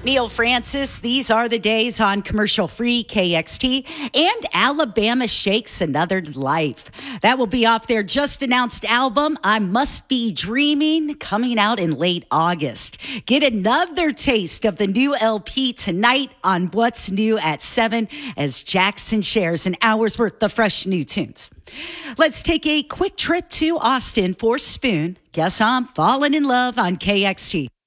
Neil Francis, these are the days on commercial-free KXT, and Alabama Shakes Another Life. That will be off their just-announced album, I Must Be Dreaming, coming out in late August. Get another taste of the new LP tonight on What's New at 7 as Jackson shares an hour's worth of fresh new tunes. Let's take a quick trip to Austin for Spoon. Guess I'm falling in love on KXT.